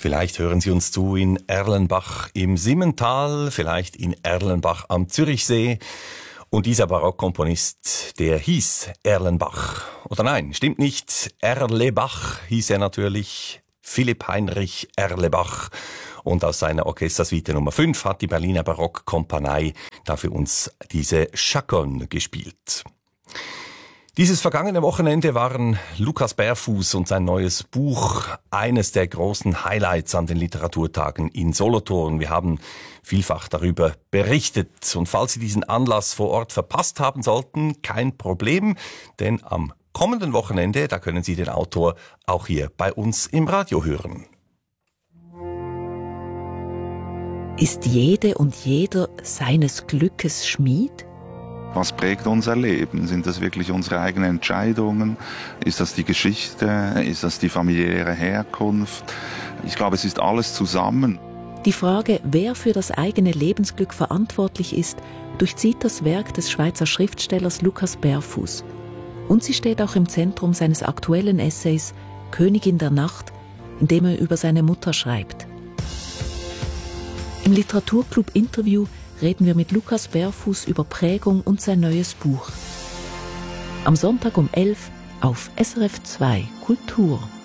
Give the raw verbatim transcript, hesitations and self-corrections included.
Vielleicht hören Sie uns zu in Erlenbach im Simmental, vielleicht in Erlenbach am Zürichsee. Und dieser Barockkomponist, der hieß Erlenbach. Oder nein, stimmt nicht. Erlebach hieß er natürlich. Philipp Heinrich Erlebach. Und aus seiner Orchestersuite Nummer fünf hat die Berliner Barockkompanie da für uns diese Chaconne gespielt. Dieses vergangene Wochenende waren Lukas Berfuß und sein neues Buch eines der großen Highlights an den Literaturtagen in Solothurn. Wir haben vielfach darüber berichtet. Und falls Sie diesen Anlass vor Ort verpasst haben sollten, kein Problem, denn am kommenden Wochenende, da können Sie den Autor auch hier bei uns im Radio hören. Ist jede und jeder seines Glückes Schmied? Was prägt unser Leben? Sind das wirklich unsere eigenen Entscheidungen? Ist das die Geschichte? Ist das die familiäre Herkunft? Ich glaube, es ist alles zusammen. Die Frage, wer für das eigene Lebensglück verantwortlich ist, durchzieht das Werk des Schweizer Schriftstellers Lukas Berfuß. Und sie steht auch im Zentrum seines aktuellen Essays Königin der Nacht, in dem er über seine Mutter schreibt. Im Literaturclub Interview reden wir mit Lukas Berfuß über Prägung und sein neues Buch. Am Sonntag um elf auf S R F zwei Kultur.